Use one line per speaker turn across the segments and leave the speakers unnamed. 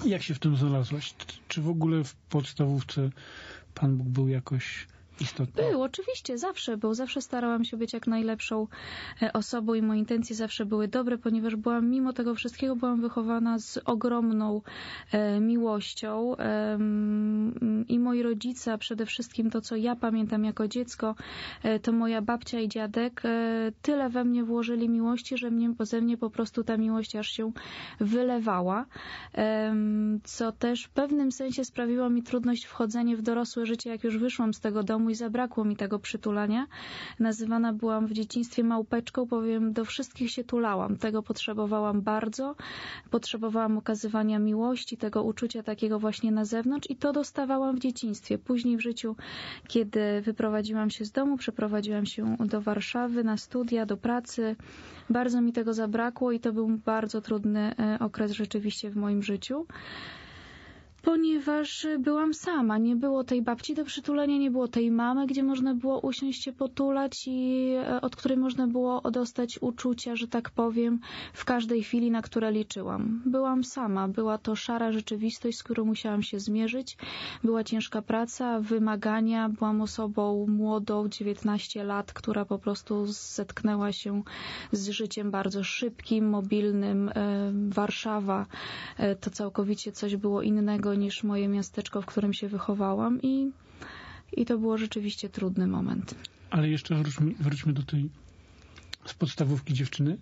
Jak się w tym znalazłaś? Czy w ogóle w podstawówce Pan Bóg był jakoś istotny?
Był, oczywiście, zawsze był. Zawsze starałam się być jak najlepszą osobą i moje intencje zawsze były dobre, ponieważ mimo tego wszystkiego byłam wychowana z ogromną miłością i moi rodzice, a przede wszystkim to, co ja pamiętam jako dziecko, to moja babcia i dziadek tyle we mnie włożyli miłości, że ze mnie po prostu ta miłość aż się wylewała, co też w pewnym sensie sprawiło mi trudność wchodzenie w dorosłe życie, jak już wyszłam z tego domu i zabrakło mi tego przytulania. Nazywana byłam w dzieciństwie małpeczką, bowiem do wszystkich się tulałam. Tego potrzebowałam bardzo. Potrzebowałam okazywania miłości, tego uczucia takiego właśnie na zewnątrz i to dostawałam w dzieciństwie. Później w życiu, kiedy wyprowadziłam się z domu, przeprowadziłam się do Warszawy na studia, do pracy. Bardzo mi tego zabrakło i to był bardzo trudny okres rzeczywiście w moim życiu. Ponieważ byłam sama, nie było tej babci do przytulenia, nie było tej mamy, gdzie można było usiąść się potulać i od której można było dostać uczucia, że tak powiem, w każdej chwili, na które liczyłam. Byłam sama, była to szara rzeczywistość, z którą musiałam się zmierzyć. Była ciężka praca, wymagania, byłam osobą młodą, 19 lat, która po prostu zetknęła się z życiem bardzo szybkim, mobilnym. Warszawa to całkowicie coś było innego niż moje miasteczko, w którym się wychowałam i to było rzeczywiście trudny moment.
Ale jeszcze wróćmy do tej z podstawówki dziewczyny.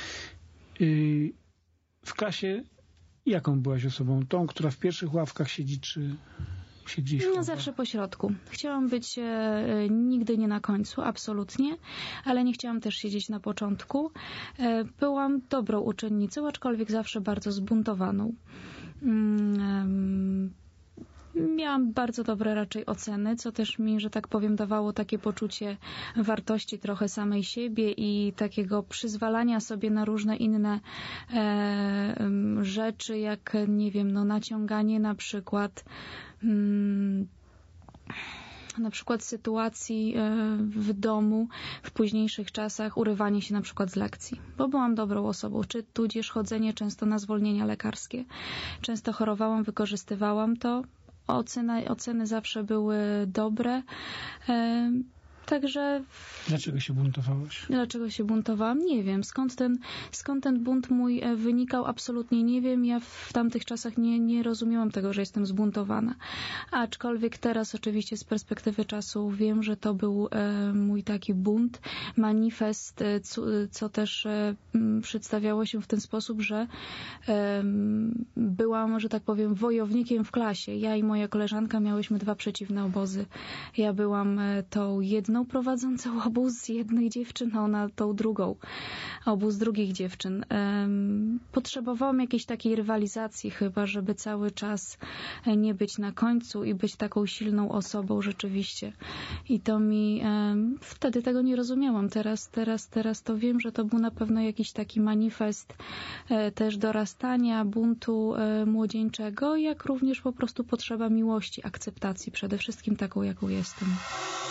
W klasie jaką byłaś osobą? Tą, która w pierwszych ławkach siedzi, czy siedzi w
No zawsze po środku. Chciałam być nigdy nie na końcu, absolutnie, ale nie chciałam też siedzieć na początku. Byłam dobrą uczennicą, aczkolwiek zawsze bardzo zbuntowaną. Miałam bardzo dobre raczej oceny, co też mi, że tak powiem, dawało takie poczucie wartości trochę samej siebie i takiego przyzwalania sobie na różne inne rzeczy, jak, nie wiem, no naciąganie na przykład sytuacji w domu w późniejszych czasach, urywanie się na przykład z lekcji, bo byłam dobrą osobą, czy tudzież chodzenie często na zwolnienia lekarskie. Często chorowałam, wykorzystywałam to. Oceny zawsze były dobre. Także...
Dlaczego się buntowałaś?
Dlaczego się buntowałam? Nie wiem. Skąd ten bunt mój wynikał? Absolutnie nie wiem. Ja w tamtych czasach nie rozumiałam tego, że jestem zbuntowana. Aczkolwiek teraz oczywiście z perspektywy czasu wiem, że to był mój taki bunt, manifest, co też przedstawiało się w ten sposób, że byłam, że tak powiem, wojownikiem w klasie. Ja i moja koleżanka miałyśmy 2 przeciwne obozy. Ja byłam tą jedną prowadzącą obóz jednych dziewczyn, a ona tą drugą. Obóz drugich dziewczyn. Potrzebowałam jakiejś takiej rywalizacji chyba, żeby cały czas nie być na końcu i być taką silną osobą rzeczywiście. I to mi... Wtedy tego nie rozumiałam. Teraz to wiem, że to był na pewno jakiś taki manifest też dorastania, buntu młodzieńczego, jak również po prostu potrzeba miłości, akceptacji, przede wszystkim taką, jaką jestem.